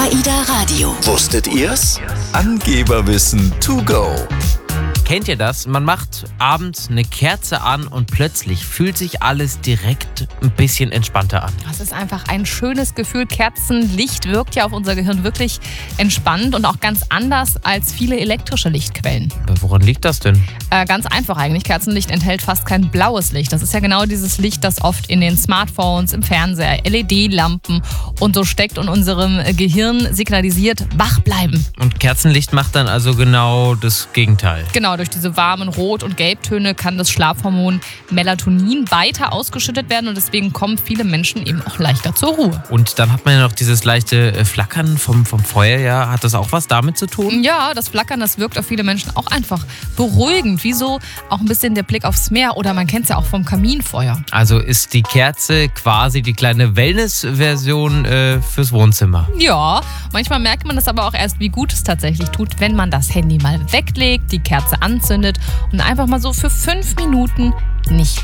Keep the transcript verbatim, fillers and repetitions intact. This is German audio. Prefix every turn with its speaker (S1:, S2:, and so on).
S1: AIDA Radio.
S2: Wusstet ihr's? Angeberwissen to go.
S3: Kennt ihr das? Man macht abends eine Kerze an und plötzlich fühlt sich alles direkt ein bisschen entspannter an.
S4: Das ist einfach ein schönes Gefühl. Kerzenlicht wirkt ja auf unser Gehirn wirklich entspannend und auch ganz anders als viele elektrische Lichtquellen.
S3: Aber woran liegt das denn?
S4: Äh, ganz einfach eigentlich. Kerzenlicht enthält fast kein blaues Licht. Das ist ja genau dieses Licht, das oft in den Smartphones, im Fernseher, L E D-Lampen und so steckt und unserem Gehirn signalisiert, wach bleiben.
S3: Und Kerzenlicht macht dann also genau das Gegenteil.
S4: Genau, durch diese warmen Rot- und Gelbtöne kann das Schlafhormon Melatonin weiter ausgeschüttet werden und deswegen kommen viele Menschen eben auch leichter zur Ruhe.
S3: Und dann hat man ja noch dieses leichte Flackern vom, vom Feuer. Ja, hat das auch was damit zu tun?
S4: Ja, das Flackern, das wirkt auf viele Menschen auch einfach beruhigend. Wie so auch ein bisschen der Blick aufs Meer oder man kennt es ja auch vom Kaminfeuer.
S3: Also ist die Kerze quasi die kleine Wellness-Version äh, fürs Wohnzimmer.
S4: Ja, manchmal merkt man das aber auch erst, wie gut es tatsächlich tut, wenn man das Handy mal weglegt, die Kerze anzündet und einfach mal so für fünf Minuten nicht